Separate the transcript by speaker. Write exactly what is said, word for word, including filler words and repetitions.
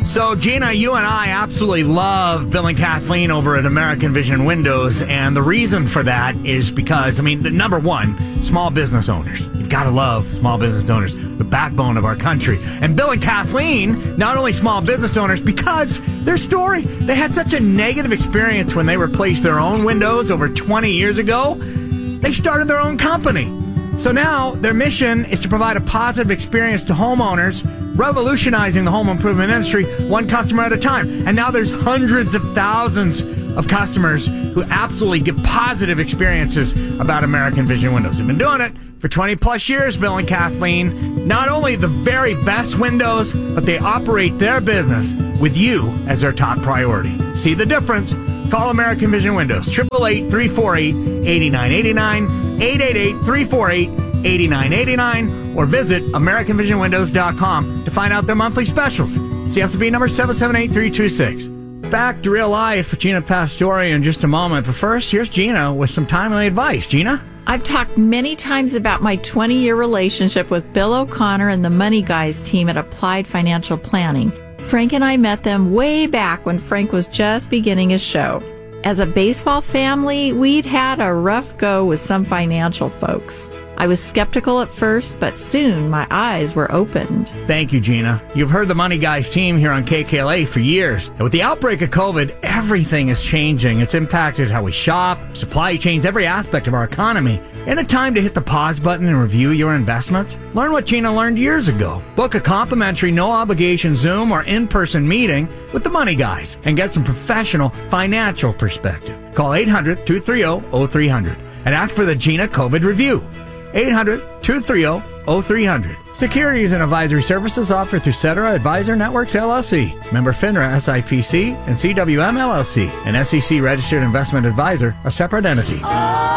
Speaker 1: So, Gina, you and I absolutely love Bill and Kathleen over at American Vision Windows, and the reason for that is because, I mean, the number one, small business owners. You've got to love small business owners, the backbone of our country. And Bill and Kathleen, not only small business owners, because their story, they had such a negative experience when they replaced their own windows over twenty years ago, they started their own company. So now their mission is to provide a positive experience to homeowners, revolutionizing the home improvement industry one customer at a time. And now there's hundreds of thousands of customers who absolutely get positive experiences about American Vision Windows. They've been doing it for twenty plus years, Bill and Kathleen. Not only the very best windows, but they operate their business with you as their top priority. See the difference? Call American Vision Windows, eight eight eight, three four eight, eight nine eight nine, eight eight eight, three four eight, eight nine eight nine, or visit American Vision Windows dot com to find out their monthly specials. C S B number seven seven eight three two six. Back to real life with Gina Pastore in just a moment. But first, here's Gina with some timely advice. Gina?
Speaker 2: I've talked many times about my twenty-year relationship with Bill O'Connor and the Money Guys team at Applied Financial Planning. Frank and I met them way back when Frank was just beginning his show. As a baseball family, we'd had a rough go with some financial folks. I was skeptical at first, but soon my eyes were opened.
Speaker 1: Thank you, Gina. You've heard the Money Guys team here on K K L A for years. And with the outbreak of COVID, everything is changing. It's impacted how we shop, supply chains, every aspect of our economy. Isn't it time to hit the pause button and review your investments? Learn what Gina learned years ago. Book a complimentary, no-obligation Zoom or in-person meeting with the Money Guys and get some professional financial perspective. Call eight hundred, two three zero, zero three zero zero and ask for the Gina COVID Review. eight hundred, two three zero, zero three zero zero. Securities and advisory services offered through Cetera Advisor Networks, L L C. Member FINRA S I P C and C W M L L C. An S E C registered investment advisor, a separate entity.